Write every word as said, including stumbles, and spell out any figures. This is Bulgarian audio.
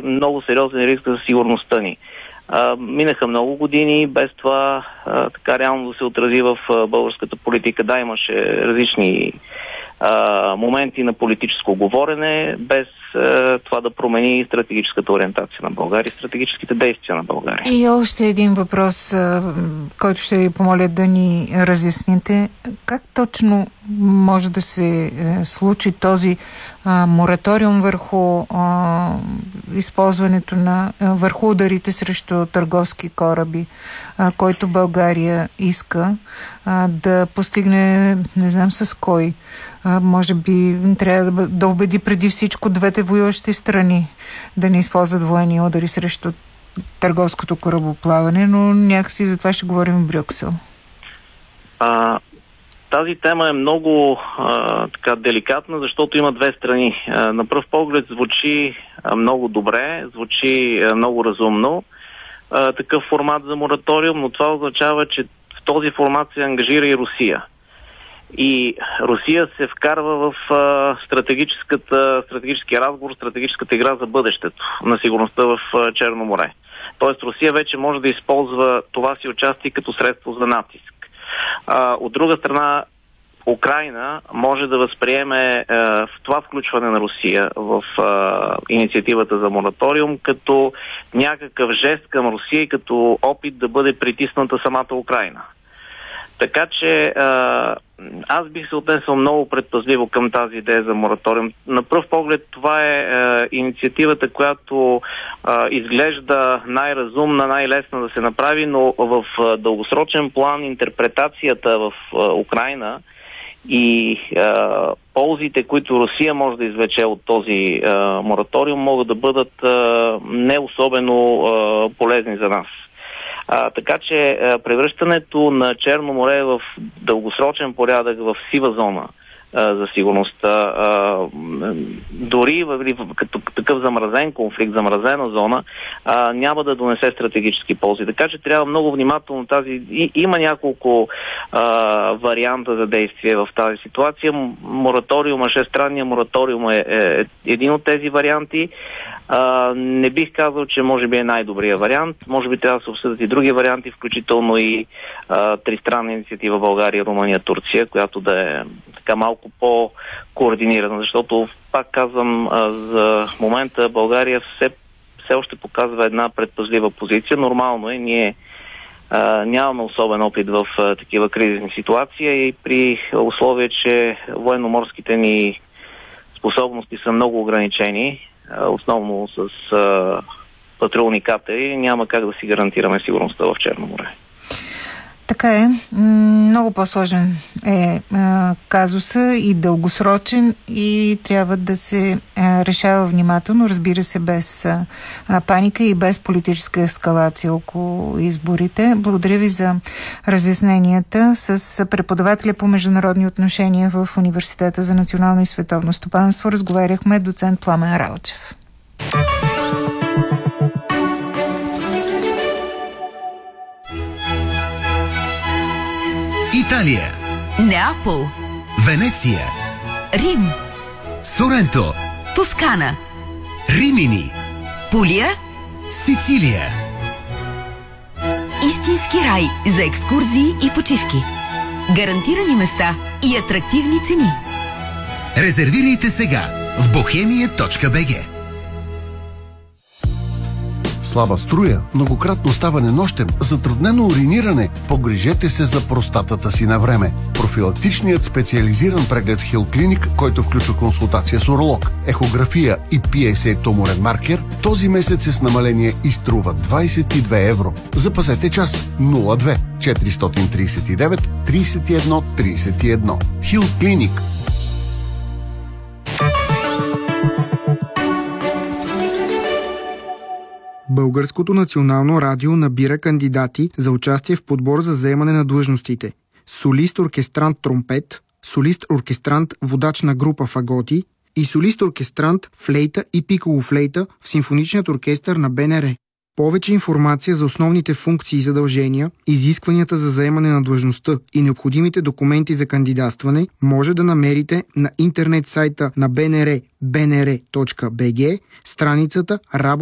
е много сериозен риск за сигурността ни. А, минаха много години, без това а, така реално да се отрази в а, българската политика. Да, имаше различни а, моменти на политическо говорене, без а, това да промени стратегическата ориентация на България и стратегическите действия на България. И още един въпрос, а, който ще ви помоля да ни разясните. Как точно може да се е, случи този а, мораториум върху а, използването на а, върху ударите срещу търговски кораби, а, който България иска а, да постигне, не знам с кой. А, може би трябва да, да убеди преди всичко двете воюващи страни да не използват военни удари срещу търговското корабоплаване, но някакси за това ще говорим в Брюксел. А... Тази тема е много а, така деликатна, защото има две страни. А, на пръв поглед звучи а, много добре, звучи а, много разумно а, такъв формат за мораториум, но това означава, че в този формат се ангажира и Русия. И Русия се вкарва в а, стратегическата, стратегическия разговор, стратегическата игра за бъдещето на сигурността в а, Черно море. Тоест Русия вече може да използва това си участие като средство за натиск. А, от друга страна, Украйна може да възприеме а, в това включване на Русия в а, инициативата за мораториум като някакъв жест към Русия и като опит да бъде притисната самата Украйна. Така че а, аз бих се отнесъл много предпазливо към тази идея за мораториум. На пръв поглед това е а, инициативата, която а, изглежда най-разумна, най-лесна да се направи, но в а, дългосрочен план интерпретацията в а, Украйна и а, ползите, които Русия може да извлече от този а, мораториум, могат да бъдат а, не особено а, полезни за нас. А, така че а, превръщането на Черно море в дългосрочен порядък в сива зона а, за сигурността, а, дори в, в, като такъв замразен конфликт, замразена зона, а, няма да донесе стратегически ползи. Така че трябва много внимателно тази... И, има няколко а, варианта за действие в тази ситуация. Мораториума, шестстранния мораториум е, е един от тези варианти. Uh, не бих казал, че може би е най-добрият вариант. Може би трябва да се обсъдят и други варианти, включително и uh, тристранна инициатива България, Румъния, Турция, която да е така малко по-координирана, защото, пак казвам, uh, за момента България все, все още показва една предпазлива позиция. Нормално е, ние uh, нямаме особен опит в uh, такива кризисни ситуации и при условие, че военноморските ни способности са много ограничени, основно с а, патрулни катери, няма как да си гарантираме сигурността в Черно море. Така е. Много по-сложен е а, казуса и дългосрочен и трябва да се а, решава внимателно, разбира се, без а, паника и без политическа ескалация около изборите. Благодаря ви за разясненията. С преподавателя по международни отношения в Университета за национално и световно стопанство разговаряхме доцент Пламен Ралчев. Италия, Неапол, Венеция, Рим, Соренто, Тоскана, Римини, Пулия, Сицилия. Истински рай за екскурзии и почивки. Гарантирани места и атрактивни цени. Резервирайте сега в бохемия точка би джи. Слаба струя, многократно ставане нощем, затруднено уриниране. Погрижете се за простатата си на време. Профилактичният специализиран преглед в Хил Клиник, който включва консултация с уролог, ехография и пи ес ей туморен маркер, този месец е с намаление и струва двадесет и две евро. Запазете час нула две четиристотин тридесет и девет тридесет и едно тридесет и едно. Хил Клиник. Българското национално радио набира кандидати за участие в подбор за заемане на длъжностите: солист-оркестрант тромпет, солист-оркестрант водач на група фаготи и солист-оркестрант флейта и пиколо-флейта в симфоничният оркестър на Б Н Р. Повече информация за основните функции и задължения, изискванията за заемане на длъжността и необходимите документи за кандидатстване може да намерите на интернет сайта на Б Н Р би ен ер точка би джи, страницата Работа